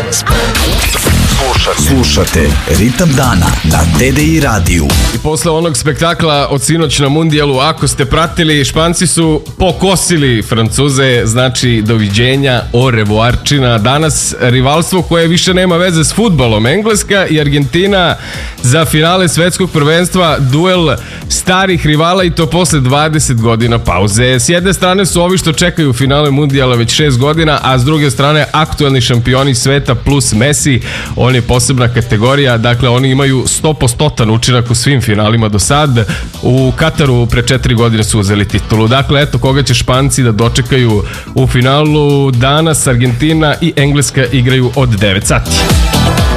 Slušate Ritam dana na TDI radiju. I posle onog spektakla od sinoć na Mundijalu, ako ste pratili, Španci su pokosili Francuze, znači doviđenja, au revoirčina. Danas rivalstvo koje više nema veze s fudbalom. Engleska i Argentina za finale svetskog prvenstva, duel starih rivala i to posle 20 godina pauze. S jedne strane su ovi što čekaju finale Mundijala već 6 godina, a s druge strane aktuelni šampioni sveta plus Messi. On je posebna kategorija, dakle oni imaju 100% učinak u svim finalima do sad. U Kataru pre 4 godine su uzeli titulu. Dakle, eto koga će Španci da dočekaju u finalu. Danas Argentina i Engleska igraju od 9 sati.